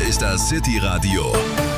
ist das City Radio,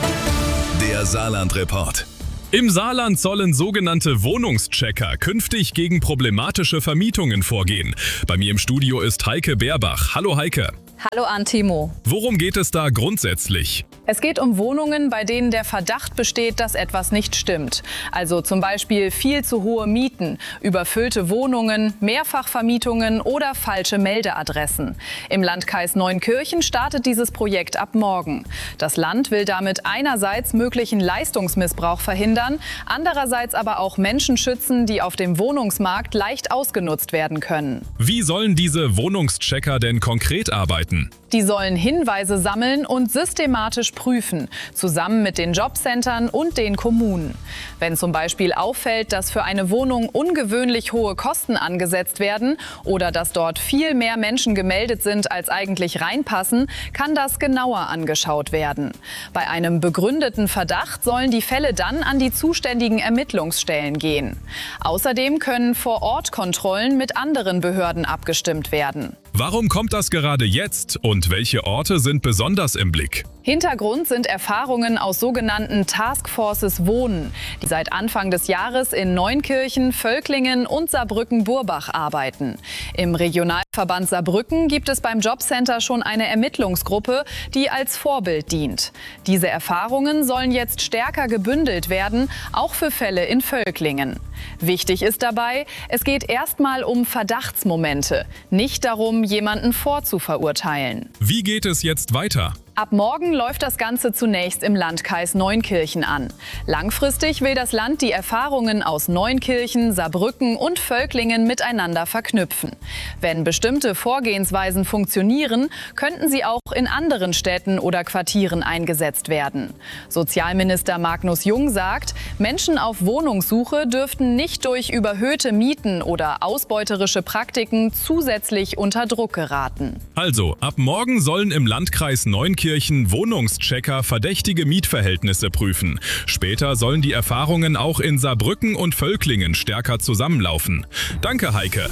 der Saarland-Report. Im Saarland sollen sogenannte Wohnungschecker künftig gegen problematische Vermietungen vorgehen. Bei mir im Studio ist Heike Beerbach. Hallo Heike. Hallo Antimo. Worum geht es da grundsätzlich? Es geht um Wohnungen, bei denen der Verdacht besteht, dass etwas nicht stimmt. Also zum Beispiel viel zu hohe Mieten, überfüllte Wohnungen, Mehrfachvermietungen oder falsche Meldeadressen. Im Landkreis Neunkirchen startet dieses Projekt ab morgen. Das Land will damit einerseits möglichen Leistungsmissbrauch verhindern, andererseits aber auch Menschen schützen, die auf dem Wohnungsmarkt leicht ausgenutzt werden können. Wie sollen diese Wohnungschecker denn konkret arbeiten? Die sollen Hinweise sammeln und systematisch prüfen, zusammen mit den Jobcentern und den Kommunen. Wenn zum Beispiel auffällt, dass für eine Wohnung ungewöhnlich hohe Kosten angesetzt werden oder dass dort viel mehr Menschen gemeldet sind, als eigentlich reinpassen, kann das genauer angeschaut werden. Bei einem begründeten Verdacht sollen die Fälle dann an die zuständigen Ermittlungsstellen gehen. Außerdem können Vor-Ort-Kontrollen mit anderen Behörden abgestimmt werden. Warum kommt das gerade jetzt und welche Orte sind besonders im Blick? Hintergrund sind Erfahrungen aus sogenannten Taskforces Wohnen, die seit Anfang des Jahres in Neunkirchen, Völklingen und Saarbrücken-Burbach arbeiten. Im Regionalverband Saarbrücken gibt es beim Jobcenter schon eine Ermittlungsgruppe, die als Vorbild dient. Diese Erfahrungen sollen jetzt stärker gebündelt werden, auch für Fälle in Völklingen. Wichtig ist dabei, es geht erstmal um Verdachtsmomente, nicht darum, jemanden vorzuverurteilen. Wie geht es jetzt weiter? Ab morgen läuft das Ganze zunächst im Landkreis Neunkirchen an. Langfristig will das Land die Erfahrungen aus Neunkirchen, Saarbrücken und Völklingen miteinander verknüpfen. Wenn bestimmte Vorgehensweisen funktionieren, könnten sie auch in anderen Städten oder Quartieren eingesetzt werden. Sozialminister Magnus Jung sagt, Menschen auf Wohnungssuche dürften nicht durch überhöhte Mieten oder ausbeuterische Praktiken zusätzlich unter Druck geraten. Also, ab morgen sollen im Landkreis Neunkirchen Wohnungschecker verdächtige Mietverhältnisse prüfen. Später sollen die Erfahrungen auch in Saarbrücken und Völklingen stärker zusammenlaufen. Danke, Heike.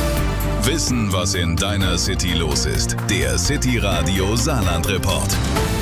Wissen, was in deiner City los ist. Der City Radio Saarland-Report.